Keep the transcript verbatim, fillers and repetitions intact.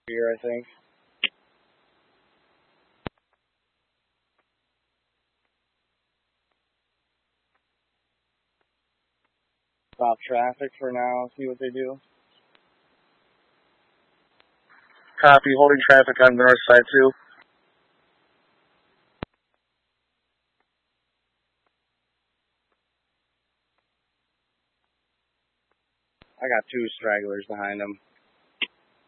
here, I think. Stop traffic for now, see what they do. Copy, holding traffic on the north side too. I got two stragglers behind them.